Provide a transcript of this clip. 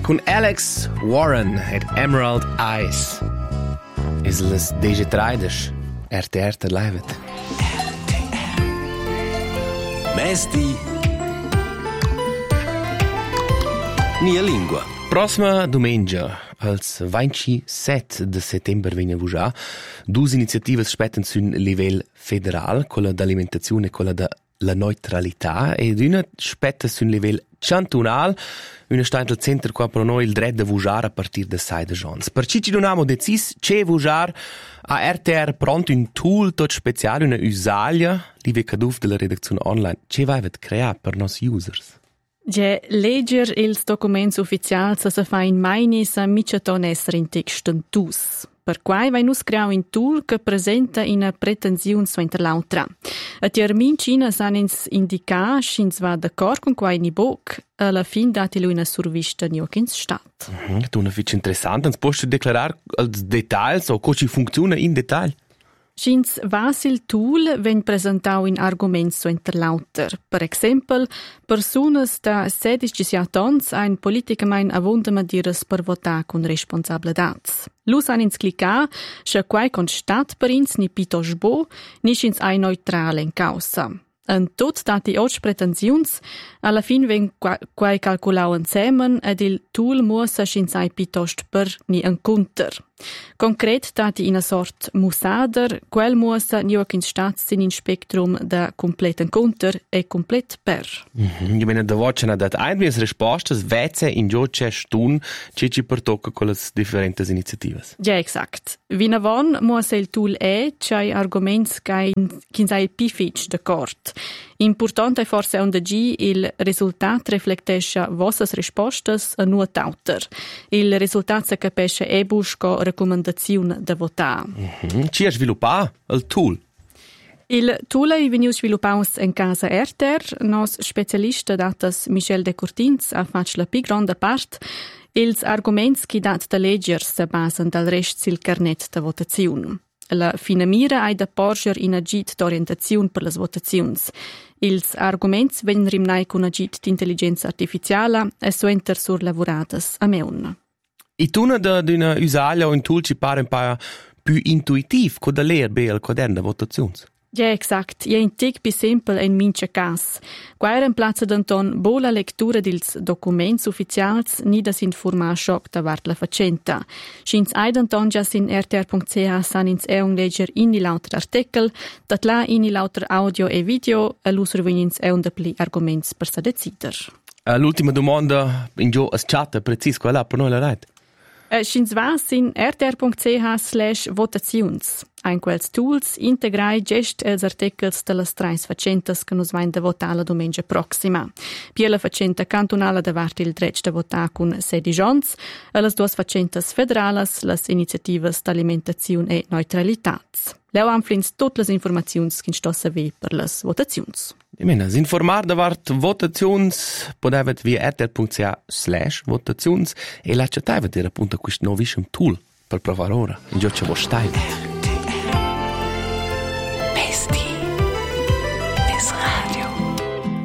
Con Alex Warren et Emerald Eyes. Es las deje traides. RTR te livet. Mesti Nia lingua. Prossima domenica, als 27 de settember vegna vuja, dus iniziativas spetten sun livell federal, quella d'alimentazione e quella da la neutralità, ed una spetta sun livell cantonal, una sta al centro qua per noi il dret de vujar a partir de 6 de giorns. Per ci donamo decis che vujar a RTR pronto un tool tot speciale, una usaglia, li ve caduf della redazione online. Che vai vet creare per nos users? Ja, legger ils documents ufficials se fa in mainis a mitjaton esser in texten tus. Per quai vai nus creau un tool che presenta ina pretensiun suenter l'autra. A termin Cina san ins indicar schins va d'accordo con quai ni boc, alla fin dati lui una survista nioc ins stat. Tu una fitch interessant, ans post declarar als details o coci funziona in detail? Schins vas il tool ven presentau in arguments suenter l'auter. Per exempel, personas da 16 tons ein politicamein avundama diras per votar con responsabilitats. Lus han ins clicar, sche quai constat per ins ni pitos bo, ni schins ein neutral in causa. En tot dati och pretensiuns, alla fin ven quai calculau ensemen ed il tool muossa schins ai pitost per ni en conter. Concret dati in a sort musader, quel muossa nioc in stat sin in spectrum da completen conter e complet per. Io mena da voce na dat ein vies respostas veze in gio c'è stun ci per tocca con le differentes iniziativas. Ja, exakt. Vinavon muossa il tool c'hai arguments kin sai pific d'accord. Important è forse on gi il risultat reflectescha vossas rispostas a nuot auter. Il risultat se capesce busco recomendaziun da votar. Ci ha sviluppa il tool? Il tool è veniu sviluppaus en casa RTR, nos specialista datas Michel de Curtins ha fatto la più grande part. Ils arguments chi dat da legger se basan dal rest sil carnet da votaziun. La fina mira hai da porger in agit d'orientaziun per las votaziuns. Ils arguments ven rimnai con agit d'intelligenza artificiala e suenter sur lavuradas a meun. I tuna d'una usaglia o un tool ci pare un po' più intuitiv co da ler be al quadern da votaziuns. Ja, exakt. Ja, in tic pi simpel en mince cas. Quai reemplaza denton bo la lectura dils documents ufficials ni da sin formar schoc da vart la facenta. Schins ai denton ja sin rtr.ch san ins eung leger inni lauter artikel, dat la inni lauter audio e video, a l'usur venins eung da pli arguments per sa decider. L'ultima domanda in gio as chat precis quella per noi la right. Schins va sin rtr.ch/votaziuns. Ein quels tools integrai gest els articels de las trais facentas che nos vain da votar la domenica proxima. Pia la facenta cantonala davart il dretg da votar con 16 giorns, e las duas facentas federalas, las iniziativas d'alimentaziun e neutralitats. Leu amflins tot las informaziuns che sto saver per las votaziuns. S'informar davart votaziuns podevet via rtr.ch/votaziuns e la chataivet era appunto quist novischem tool per provar ora. In gio c'è vostai.